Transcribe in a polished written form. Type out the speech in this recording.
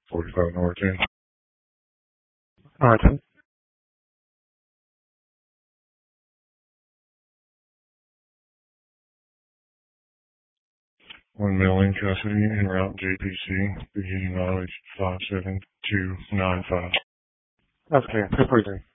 45 North End. Alright then. 1 million custody en route JPC, beginning mileage 57295. Okay, 243.